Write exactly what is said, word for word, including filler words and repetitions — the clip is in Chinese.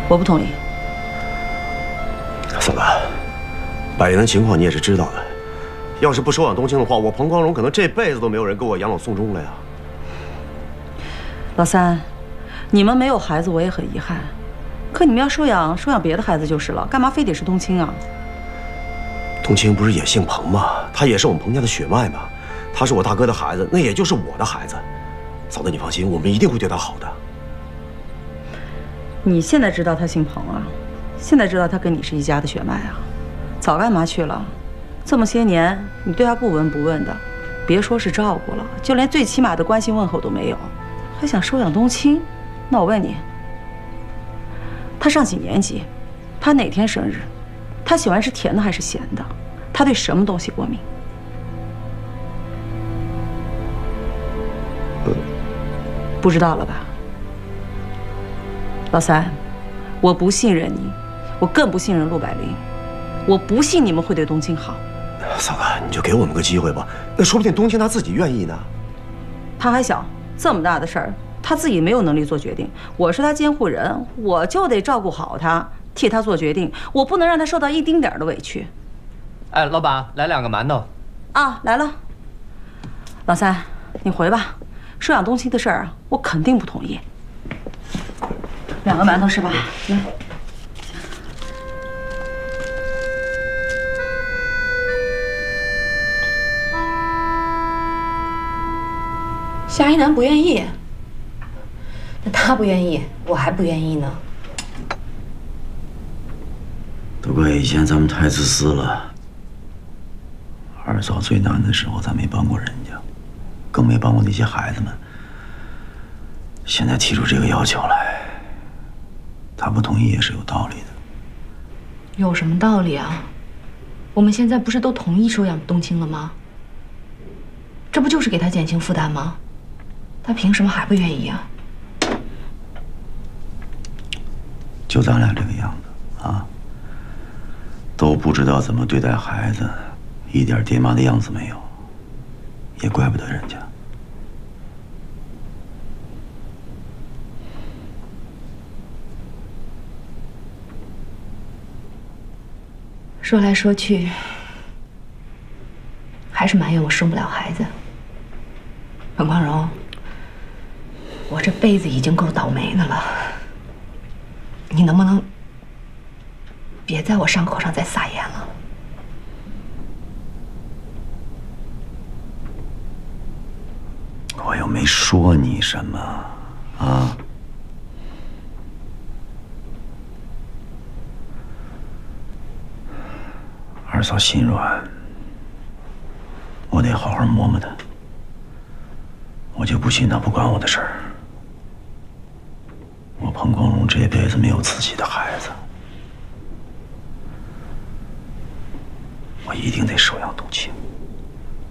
我不同意。 嫂子，百灵的情况你也是知道的，要是不收养冬青的话，我彭光荣可能这辈子都没有人给我养老送终了呀。 老三，你们没有孩子，我也很遗憾。可你们要收养收养别的孩子就是了，干嘛非得是冬青啊？ 冬青不是也姓彭吗？他也是我们彭家的血脉嘛。他是我大哥的孩子，那也就是我的孩子。嫂子，你放心，我们一定会对他好的。 你现在知道他姓彭啊？现在知道他跟你是一家的血脉啊？早干嘛去了？这么些年你对他不闻不问的，别说是照顾了，就连最起码的关心问候都没有，还想收养冬青？那我问你，他上几年级？他哪天生日？他喜欢吃甜的还是咸的？他对什么东西过敏？不知道了吧？老三，我不信任你，我更不信任陆百灵，我不信你们会对冬青好。 嫂子，你就给我们个机会吧，那说不定冬青他自己愿意呢。 他还小，这么大的事儿，他自己没有能力做决定。我是他监护人，我就得照顾好他，替他做决定，我不能让他受到一丁点儿的委屈。 哎，老板，来两个馒头。 啊，来了。老三，你回吧。收养冬青的事儿啊，我肯定不同意。两个馒头是吧？来。 夏一楠不愿意，那他不愿意，我还不愿意呢。 都怪以前咱们太自私了。二嫂最难的时候，咱没帮过人家，更没帮过那些孩子们。现在提出这个要求来，他不同意也是有道理的。 有什么道理啊？我们现在不是都同意收养冬青了吗？这不就是给他减轻负担吗？他凭什么还不愿意啊？ 就咱俩这个样子啊，都不知道怎么对待孩子，一点爹妈的样子没有，也怪不得人家。 说来说去，还是埋怨我生不了孩子。彭光荣，我这辈子已经够倒霉的了，你能不能别在我伤口上再撒盐了？ 我又没说你什么啊。二嫂心软，我得好好磨磨她。我就不信她不管我的事儿。我彭光荣这辈子没有自己的孩子，我一定得收养冬青。